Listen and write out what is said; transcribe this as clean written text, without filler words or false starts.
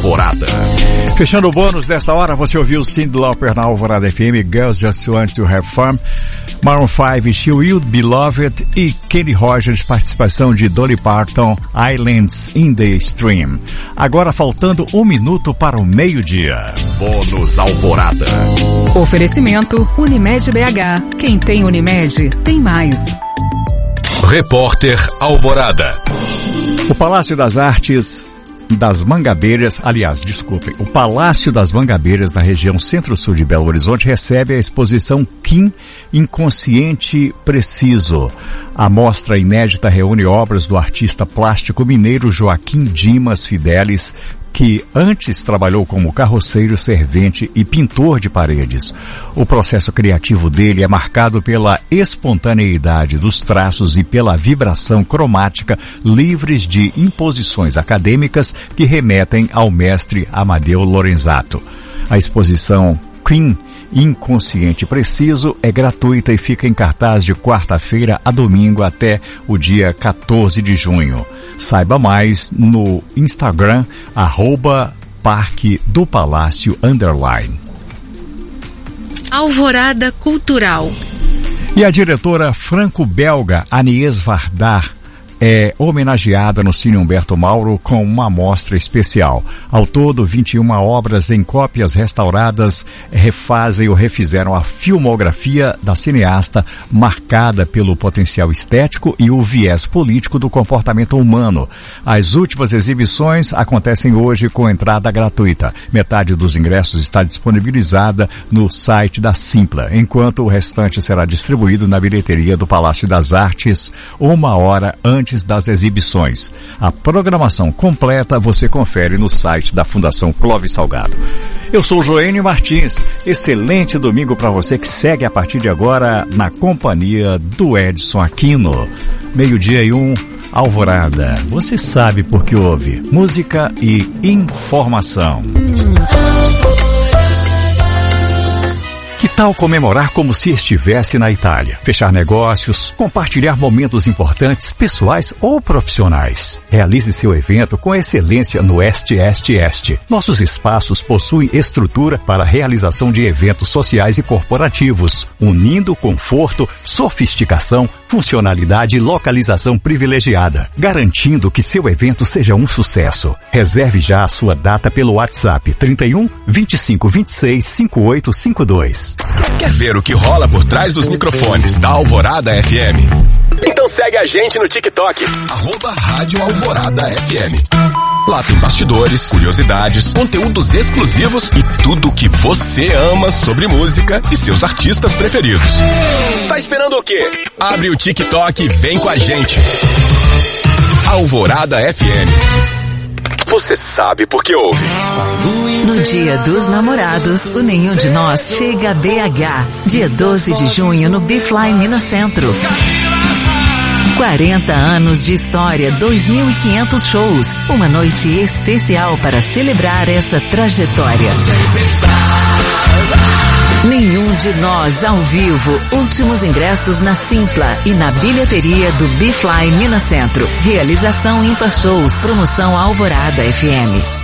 Alvorada. Fechando o bônus desta hora, você ouviu Cyndi Lauper na Alvorada FM, Girls Just Want to Have Fun, Maroon 5, She Will Be Loved e Kenny Rogers, participação de Dolly Parton, Islands in the Stream. Agora faltando 1 minuto para o meio-dia. Bônus Alvorada. Oferecimento Unimed BH. Quem tem Unimed, tem mais. Repórter Alvorada. O Palácio das Artes das Mangabeiras, o Palácio das Mangabeiras, na região centro-sul de Belo Horizonte, recebe a exposição Kim Inconsciente Preciso. A mostra inédita reúne obras do artista plástico mineiro Joaquim Dimas Fidelis, que antes trabalhou como carroceiro, servente e pintor de paredes. O processo criativo dele é marcado pela espontaneidade dos traços e pela vibração cromática livres de imposições acadêmicas que remetem ao mestre Amadeu Lorenzato. A exposição Kim Inconsciente Preciso é gratuita e fica em cartaz de quarta-feira a domingo até o dia 14 de junho. Saiba mais no Instagram, @Parque do Palácio _. Alvorada Cultural. E a diretora franco-belga Agnès Varda é homenageada no Cine Humberto Mauro com uma mostra especial. Ao todo, 21 obras em cópias restauradas refazem ou refizeram a filmografia da cineasta, marcada pelo potencial estético e o viés político do comportamento humano. As últimas exibições acontecem hoje com entrada gratuita. Metade dos ingressos está disponibilizada no site da Simpla, enquanto o restante será distribuído na bilheteria do Palácio das Artes 1 hora antes das exibições. A programação completa você confere no site da Fundação Clóvis Salgado. Eu sou Joênio Martins. Excelente domingo para você que segue a partir de agora na companhia do Edson Aquino. 12:01, Alvorada. Você sabe por que ouve música e informação. Que tal comemorar como se estivesse na Itália? Fechar negócios, compartilhar momentos importantes, pessoais ou profissionais. Realize seu evento com excelência no Este. Nossos espaços possuem estrutura para a realização de eventos sociais e corporativos, unindo conforto, sofisticação, funcionalidade e localização privilegiada, garantindo que seu evento seja um sucesso. Reserve já a sua data pelo WhatsApp 31 25 26 5852. Quer ver o que rola por trás dos microfones da Alvorada FM? Então segue a gente no TikTok, @Rádio Alvorada FM. Lá tem bastidores, curiosidades, conteúdos exclusivos e tudo o que você ama sobre música e seus artistas preferidos. Tá esperando o quê? Abre o TikTok e vem com a gente. Alvorada FM. Você sabe por que ouve. No Dia dos Namorados, o Nenhum de Nós chega a BH. Dia 12 de junho no Bifly Minas Centro. 40 anos de história, 2.500 shows. Uma noite especial para celebrar essa trajetória. Nenhum de Nós ao vivo. Últimos ingressos na Simpla e na bilheteria do Bifly Minas Centro. Realização Ímpar Shows. Promoção Alvorada FM.